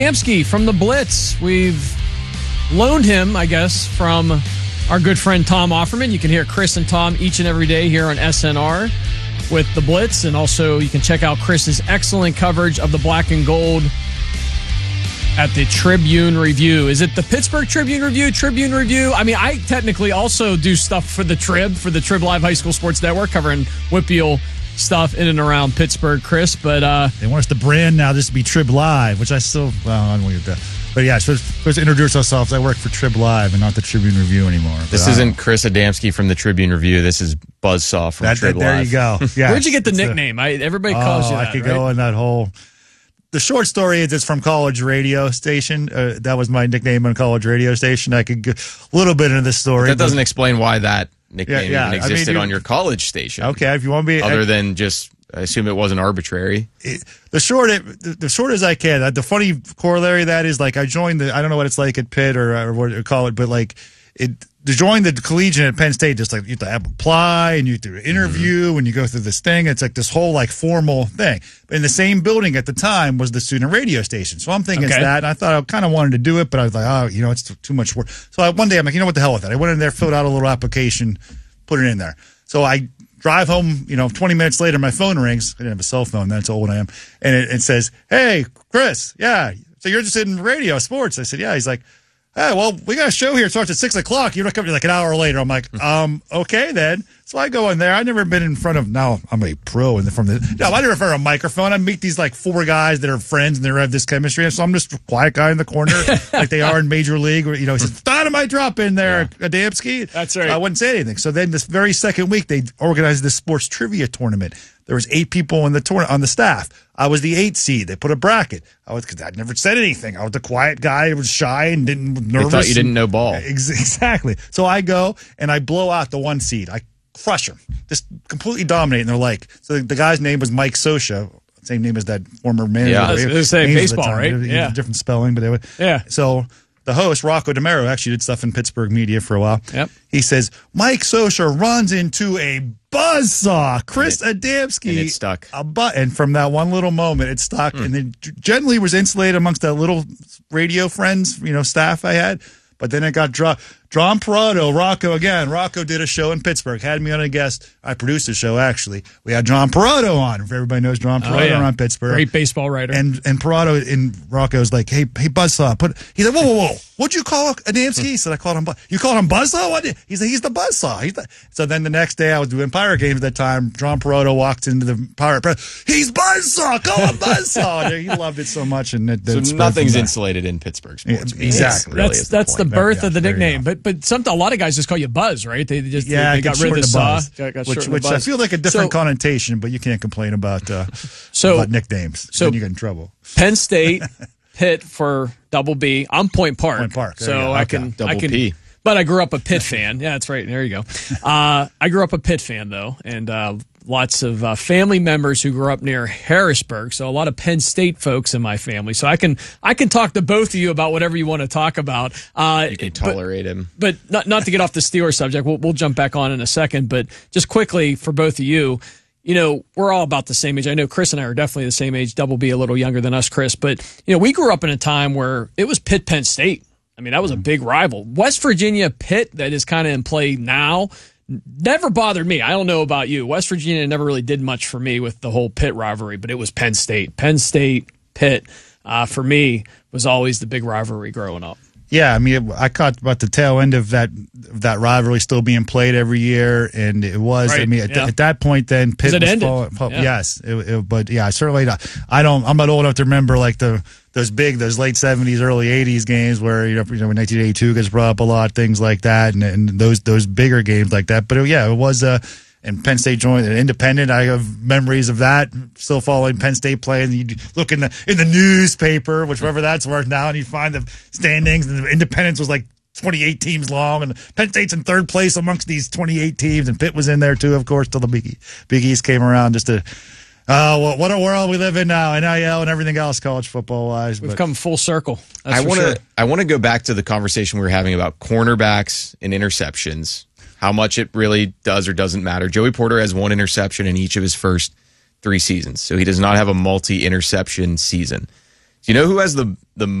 Adamski from the Blitz. We've loaned him, I guess, from our good friend Tom Offerman. You can hear Chris and Tom each and every day here on SNR with the Blitz. And also you can check out Chris's excellent coverage of the black and gold at the Tribune Review. Is it the Pittsburgh Tribune Review? Tribune Review? I mean, I technically also do stuff for the Trib Live High School Sports Network, covering Whitfield stuff in and around Pittsburgh, Chris. But they want us to brand now this to be Trib Live, which I still I don't want to get that. But yeah, so let's introduce ourselves. I work for Trib Live and not the Tribune Review anymore. This isn't Chris Adamski from the Tribune Review. This is Buzzsaw from Trib Live. There you go. Yes. Where'd you get the nickname? Everybody calls you that, I could go in that whole... The short story is it's from college radio station. That was my nickname on college radio station. I could go a little bit into the story. That doesn't explain why that nickname even existed on your college station. Okay, if you want to be... Other than just... I assume it wasn't arbitrary. The short as I can. The funny corollary of that is, like, I joined I don't know what it's like at Pitt or what you call it, but like to join the collegiate at Penn State, just like you have to apply and you have to interview and you go through this thing. It's like this whole like formal thing. But in the same building at the time was the student radio station. So I'm thinking it's that. And I thought I kind of wanted to do it, but I was like, it's too much work. So one day I'm like, what the hell with that? I went in there, filled out a little application, put it in there. So I drive home, 20 minutes later, my phone rings. I didn't have a cell phone. That's how old I am. And it says, "Hey, Chris, yeah, so you're interested in radio, sports?" I said, "Yeah." He's like, "Hey, well, we got a show here. It starts at 6 o'clock. You're not coming like an hour later." I'm like, okay then. So I go in there. I've never been in front of, now I'm a pro I never in front of a microphone. I meet these like four guys that are friends and they have this chemistry. So I'm just a quiet guy in the corner like they are in Major League. He says, "Dynamite drop in there, Adamski." That's right. I wouldn't say anything. So then this very second week, they organized this sports trivia tournament. There was 8 people in the tournament on the staff. I was the 8th seed. They put a bracket. Because I'd never said anything. I was the quiet guy who was shy and nervous. They thought you didn't know ball. Exactly. So I go and I blow out the 1 seed. I crush them. Just completely dominate. And they're like, so the guy's name was Mike Sosha. Same name as that former manager. Yeah, I was going to say baseball, right? Yeah. Different spelling, but they would. Yeah. So the host, Rocco DeMero, actually did stuff in Pittsburgh media for a while. Yep. He says, Mike Sosha runs into a buzzsaw. Chris Adamski. And it stuck. And from that one little moment, it stuck. And then generally was insulated amongst that little radio friends, staff I had. But then it got dropped. John Parado, Rocco did a show in Pittsburgh, had me on a guest. I produced a show, actually. We had John Parado on. If everybody knows John Parado on Pittsburgh. Great baseball writer. And Parado and Rocco was like, hey, Buzzsaw. He's like, whoa. What'd you call Adamski? He said, I called him You called him Buzzsaw? What? He said, he's the Buzzsaw. So then the next day, I was doing Pirate games at that time. John Parado walked into the Pirate press. He's Buzzsaw. Call him Buzzsaw. He loved it so much. And so nothing's insulated in Pittsburgh sports. Exactly. That's the birth of the nickname. But a lot of guys just call you Buzz, right? They got rid of the saw, which I feel like a different connotation, but you can't complain about nicknames. So then you get in trouble. Penn State, Pitt for Double B. I'm Point Park. Point Park. So I can P. But I grew up a Pitt fan. Yeah, that's right. There you go. I grew up a Pitt fan though, and lots of family members who grew up near Harrisburg. So a lot of Penn State folks in my family. So I can talk to both of you about whatever you want to talk about. You can tolerate him. But not to get off the Steelers subject. We'll jump back on in a second. But just quickly for both of you, we're all about the same age. I know Chris and I are definitely the same age. Double B a little younger than us, Chris. But we grew up in a time where it was Pitt Penn State. I mean, that was a big rival. West Virginia Pitt, that is kind of in play now, never bothered me. I don't know about you. West Virginia never really did much for me with the whole Pitt rivalry, but it was Penn State. Penn State, Pitt, for me, was always the big rivalry growing up. Yeah, I mean, I caught about the tail end of that rivalry still being played every year, and it was. Right. I mean, at that point, then Pitt was ended. Yes, but yeah, certainly not. I'm not old enough to remember like those late '70s, early '80s games where when 1982 gets brought up a lot, things like that, and those bigger games like that. But it was. And Penn State joined an independent. I have memories of that. Still following Penn State play, and you look in the newspaper, whichever that's worth now, and you find the standings. And the Independence was like 28 teams long, and Penn State's in third place amongst these 28 teams, and Pitt was in there too, of course, till the Big East came around. Just to what a world we live in now, NIL and everything else, college football wise. We've come full circle. I want to go back to the conversation we were having about cornerbacks and interceptions. How much it really does or doesn't matter. Joey Porter has 1 interception in each of his first 3 seasons, so he does not have a multi-interception season. Do you know who has the